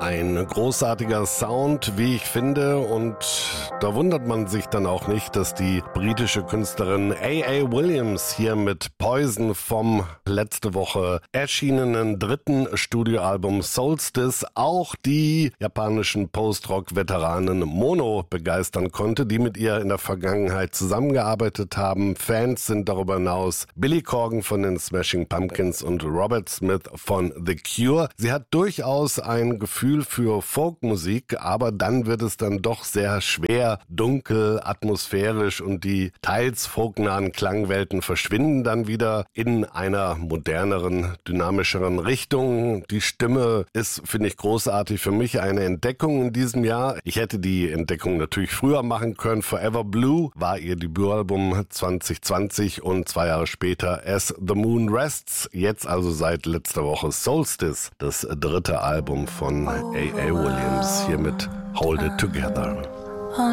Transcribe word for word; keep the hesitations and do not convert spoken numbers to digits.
Ein großartiger Sound, wie ich finde, und da wundert man sich dann auch nicht, dass die britische Künstlerin A A. Williams hier mit Poison vom letzte Woche erschienenen dritten Studioalbum Solstice auch die japanischen Post-Rock-Veteranen Mono begeistern konnte, die mit ihr in der Vergangenheit zusammengearbeitet haben. Fans sind darüber hinaus Billy Corgan von den Smashing Pumpkins und Robert Smith von The Cure. Sie hat durchaus ein Gefühl für Folkmusik, aber dann wird es dann doch sehr schwer, dunkel, atmosphärisch, und die teils folknahen Klangwelten verschwinden dann wieder in einer moderneren, dynamischeren Richtung. Die Stimme ist, finde ich, großartig, für mich eine Entdeckung in diesem Jahr. Ich hätte die Entdeckung natürlich früher machen können. Forever Blue war ihr Debütalbum zwanzig zwanzig und zwei Jahre später As the Moon Rests. Jetzt also seit letzter Woche Solstice, das dritte Album von A A. Williams, hier mit Hold It Together.